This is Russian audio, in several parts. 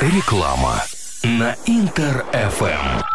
Реклама на Интер-ФМ.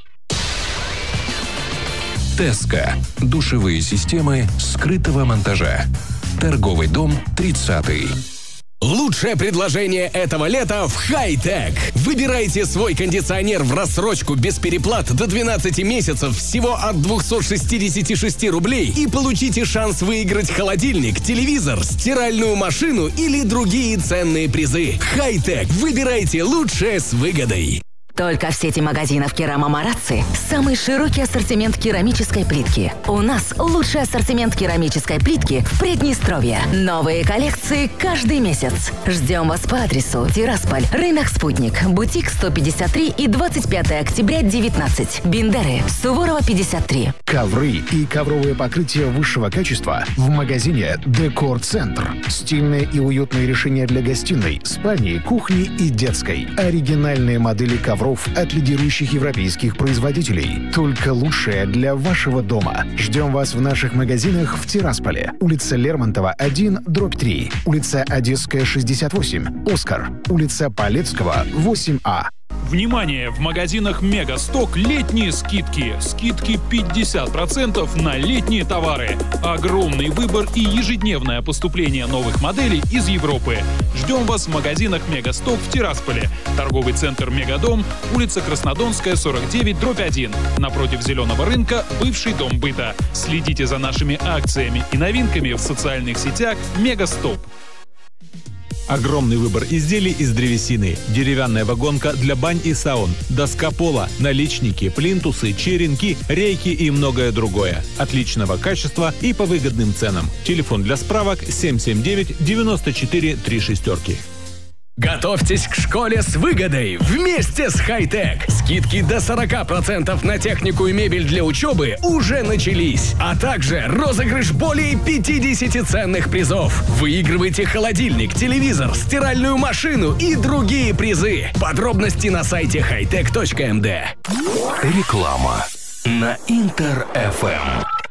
Теска. Душевые системы скрытого монтажа. Торговый дом 30-й. Лучшее предложение этого лета в Хай-Тек. Выбирайте свой кондиционер в рассрочку без переплат до 12 месяцев всего от 266 рублей и получите шанс выиграть холодильник, телевизор, стиральную машину или другие ценные призы. Хай-Тек. Выбирайте лучшее с выгодой. Только в сети магазинов Керама Марацци самый широкий ассортимент керамической плитки. У нас лучший ассортимент керамической плитки в Приднестровье. Новые коллекции каждый месяц. Ждем вас по адресу Тирасполь, рынок Спутник, бутик 153 и 25 октября 19, Бендеры, Суворова 53. Ковры и ковровые покрытия высшего качества в магазине Декор-центр. Стильные и уютные решения для гостиной, спальни, кухни и детской. Оригинальные модели ковров от лидирующих европейских производителей. Только лучшее для вашего дома. Ждем вас в наших магазинах в Тирасполе. Улица Лермонтова, 1/3. Улица Одесская, 68. Оскар. Улица Полецкого, 8А. Внимание! В магазинах Мегасток летние скидки. Скидки 50% на летние товары. Огромный выбор и ежедневное поступление новых моделей из Европы. Ждем вас в магазинах Мегасток в Тирасполе. Торговый центр Мегадом, улица Краснодонская, 49/1. Напротив Зеленого рынка, бывший дом быта. Следите за нашими акциями и новинками в социальных сетях Мегасток. Огромный выбор изделий из древесины, деревянная вагонка для бань и саун, доска пола, наличники, плинтусы, черенки, рейки и многое другое. Отличного качества и по выгодным ценам. Телефон для справок 779-94-36. Готовьтесь к школе с выгодой вместе с Хай-Тек. Скидки до 40% на технику и мебель для учебы уже начались. А также розыгрыш более 50 ценных призов. Выигрывайте холодильник, телевизор, стиральную машину и другие призы. Подробности на сайте hightech.md. Реклама на Интер-ФМ.